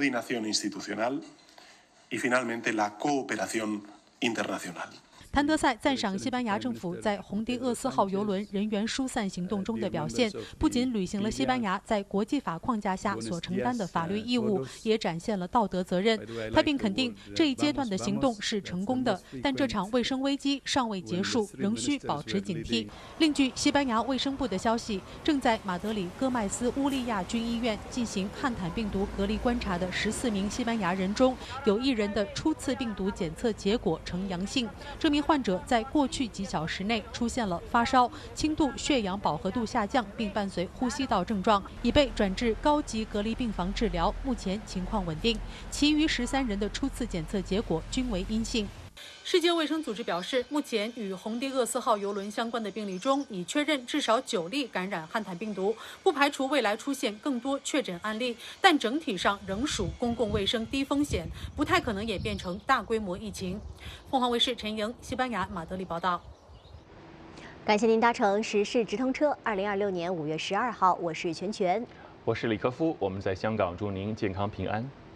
coordinación institucional y finalmente la cooperación internacional。 谭德赛赞赏西班牙政府在红迪厄斯号邮轮人员疏散行动中的表现，不仅履行了西班牙在国际法框架下所承担的法律义务，也展现了道德责任。他并肯定这一阶段的行动是成功的，但这场卫生危机尚未结束，仍需保持警惕。另据西班牙卫生部的消息，正在马德里戈麦斯乌利亚军医院进行汉坦病毒隔离观察的14名西班牙人中，有1人的初次病毒检测结果呈阳性。这名患者在过去几小时内出现了发烧、轻度血氧饱和度下降，并伴随呼吸道症状，已被转至高级隔离病房治疗，目前情况稳定。其余13人的初次检测结果均为阴性。世界卫生组织表示，目前与红迪厄斯号邮轮相关的病例中，已确认至少9例感染汉坦病毒，不排除未来出现更多确诊案例，但整体上仍属公共卫生低风险，不太可能演变成大规模疫情。凤凰卫视陈莹，西班牙马德里报道。 感谢您搭乘时事直通车。2026年5月12号，我是全， 我是李科夫，我们在香港祝您健康平安。